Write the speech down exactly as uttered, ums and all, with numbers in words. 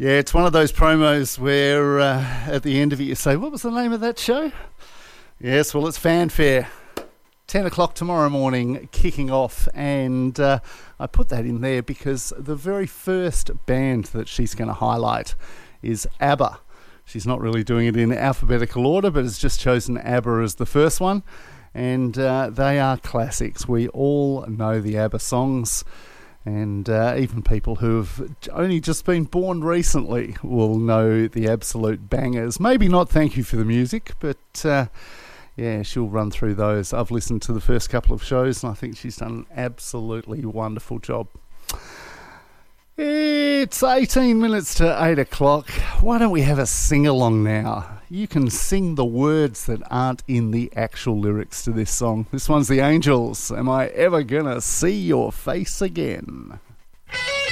Yeah, it's one of those promos where uh, at the end of it you say, what was the name of that show? Yes, well, it's Fanfare. ten o'clock tomorrow morning, kicking off, and uh, I put that in there because the very first band that she's going to highlight is ABBA. She's not really doing it in alphabetical order, but has just chosen ABBA as the first one, and uh, they are classics. We all know the ABBA songs, and uh, even people who have only just been born recently will know the absolute bangers. Maybe not Thank You for the Music, but uh, yeah, she'll run through those. I've listened to the first couple of shows, and I think she's done an absolutely wonderful job. It's eighteen minutes to eight o'clock. Why don't we have a sing-along now? You can sing the words that aren't in the actual lyrics to this song. This one's The Angels. Am I ever gonna see your face again?